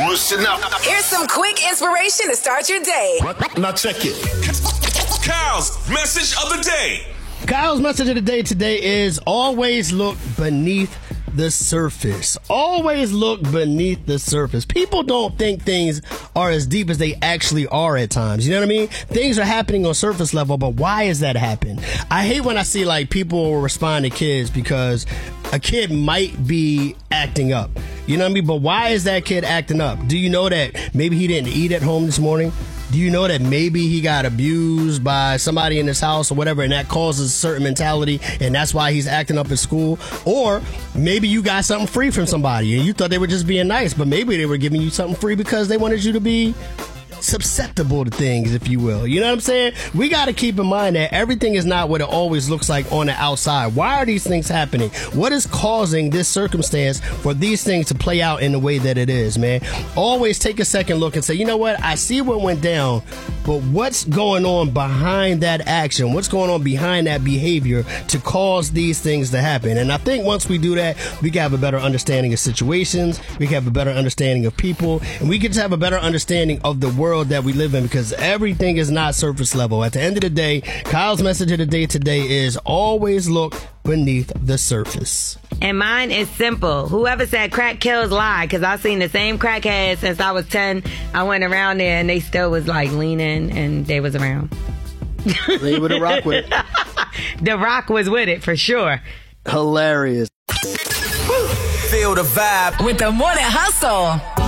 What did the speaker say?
Listen up. Here's some quick inspiration to start your day. Now check it. Kyle's message of the day. Kyle's message of the day today is always look beneath the surface. Always look beneath the surface. People don't think things are as deep as they actually are at times. You know what I mean? Things are happening on surface level, but why is that happening? I hate when I see like people will respond to kids because a kid might be acting up. You know what I mean? But why is that kid acting up? Do you know that maybe he didn't eat at home this morning? Do you know that maybe he got abused by somebody in his house or whatever, and that causes a certain mentality, and that's why he's acting up at school? Or maybe you got something free from somebody, and you thought they were just being nice, but maybe they were giving you something free because they wanted you to be susceptible to things, if you will. You know what I'm saying? We got to keep in mind that everything is not what it always looks like on the outside. Why are these things happening? What is causing this circumstance for these things to play out in the way that it is, man? Always take a second look and say, you know what? I see what went down, but what's going on behind that action? What's going on behind that behavior to cause these things to happen? And I think once we do that, we can have a better understanding of situations, we can have a better understanding of people, and we can have a better understanding of the world that we live in, because everything is not surface level. At the end of the day, Kyle's message of the day today is always look beneath the surface. And mine is simple. Whoever said crack kills lied, because I've seen the same crackheads since I was 10. I went around there and they still was like leaning and they was around. They would have rocked with it. The Rock was with it for sure. Hilarious. Feel the vibe With the Morning Hustle.